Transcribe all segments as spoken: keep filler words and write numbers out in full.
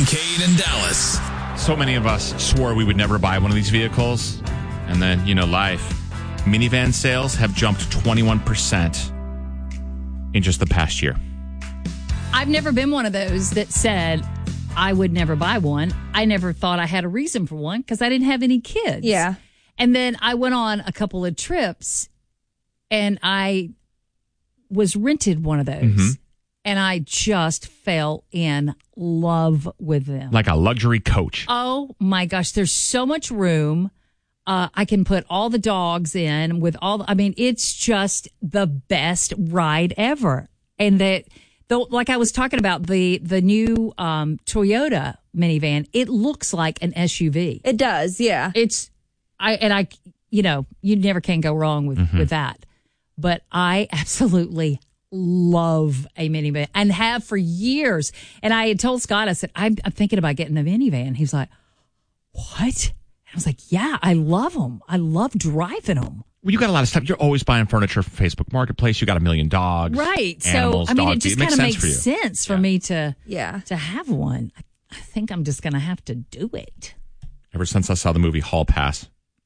Kincaid and Dallas. So many of us swore we would never buy one of these vehicles. And then, you know, life. Minivan sales have jumped twenty-one percent in just the past year. I've never been one of those that said I would never buy one. I never thought I had a reason for one because I didn't have any kids. Yeah. And then I went on a couple of trips and I was rented one of those. Mm-hmm. And I just fell in love with them. Like a luxury coach. Oh, my gosh. There's so much room. Uh, I can put all the dogs in with all the, I mean, it's just the best ride ever. And that, though, like I was talking about, the, the new um, Toyota minivan, it looks like an S U V. It does, yeah. It's, I and I, you know, you never can go wrong with, mm-hmm. with that. But I absolutely love a minivan and have for years. And I had told Scott, I said, I'm, I'm thinking about getting a minivan. He's like, what? And I was like, yeah, I love them. I love driving them. Well, you got a lot of stuff. You're always buying furniture from Facebook Marketplace. You got a million dogs. Right. Animals, so, I mean, dogs. it just it kind of makes for sense for yeah. me to, yeah. to have one. I, I think I'm just going to have to do it. Ever since I saw the movie Hall Pass,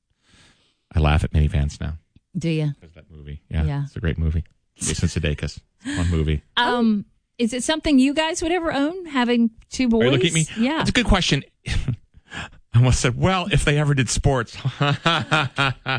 I laugh at minivans now. Do you? There's that movie. Yeah, yeah. It's a great movie. Jason Sudeikis. One movie. Um, is it something you guys would ever own, having two boys? Are you looking at me? Yeah. That's a good question. I almost said, well, if they ever did sports. It's not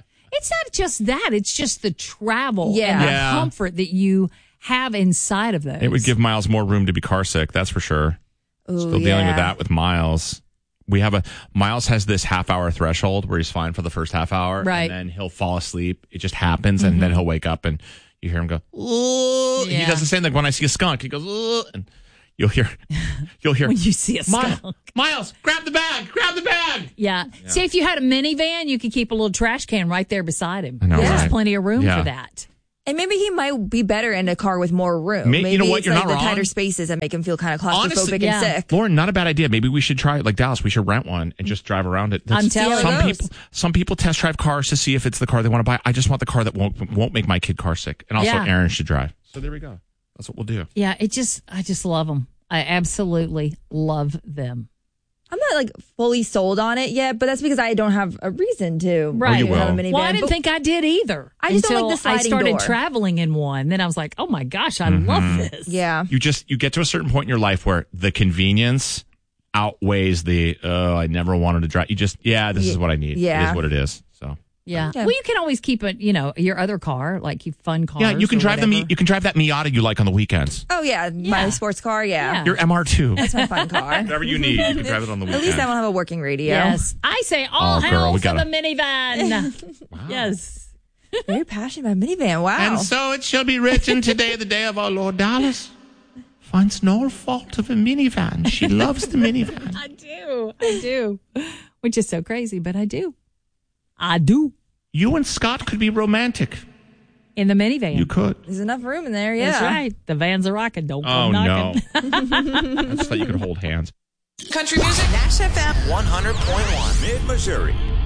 just that. It's just the travel yeah. and the yeah. comfort that you have inside of those. It would give Miles more room to be car sick, that's for sure. Ooh, Still dealing yeah. with that with Miles. We have a Miles has this half hour threshold where he's fine for the first half hour. Right. And then he'll fall asleep. It just happens. Mm-hmm. And then he'll wake up and you hear him go, ooh. Yeah. He does the same thing when I see a skunk. He goes, ooh. And you'll hear, you'll hear. When you see a skunk. Miles, Miles, grab the bag, grab the bag. Yeah. yeah. See, if you had a minivan, you could keep a little trash can right there beside him. I know, There's right? plenty of room yeah. for that. And maybe he might be better in a car with more room. Maybe, maybe you know what? it's You're like not the wrong. tighter spaces that make him feel kind of claustrophobic Honestly, and yeah. sick. Lauren, not a bad idea. Maybe we should try it. Like Dallas, we should rent one and just drive around it. That's, I'm telling some you. people. Some people test drive cars to see if it's the car they want to buy. I just want the car that won't won't make my kid car sick. And also, Yeah. Aaron should drive. So there we go. That's what we'll do. Yeah, it just, I just love them. I absolutely love them. I'm not like fully sold on it yet, but that's because I don't have a reason to. Right. you to have a will. minivan. Well, I didn't But think I did either. I just don't until like the I sliding started door. traveling in one. Then I was like, oh my gosh, I Mm-hmm. love this. Yeah. You just you get to a certain point in your life where the convenience outweighs the oh I never wanted to drive. You just yeah this Ye- is what I need. yeah. It is what it is. So Yeah. Yeah. Well, you can always keep it, you know, your other car, like you fun cars. yeah, you can or drive the whatever. Mi- you can drive that Miata you like on the weekends. Oh, yeah. My Yeah. sports car, yeah. Yeah. Your M R two. That's my fun car. Whatever you need, you can drive it on the At weekend. least I won't have a working radio. Yes. I say all Oh, girl, hell we for gotta- the minivan. Yes. Very passionate about minivan. Wow. And so it shall be written today, the day of our Lord Dallas finds no fault of a minivan. She loves the minivan. I do. I do. Which is so crazy, but I do. I do. You and Scott could be romantic. In the minivan. You could. There's enough room in there, yeah. That's right. The vans are rocking. Don't Oh, come no. knocking. I just thought you could hold hands. Country music. Nash F M one hundred point one. Mid-Missouri.